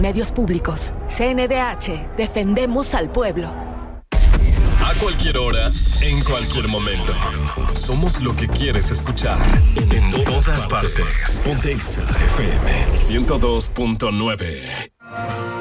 medios públicos. CNDH, defendemos al pueblo. A cualquier hora, en cualquier momento. Somos lo que quieres escuchar. En todas partes. Ponte Exa FM 102.9.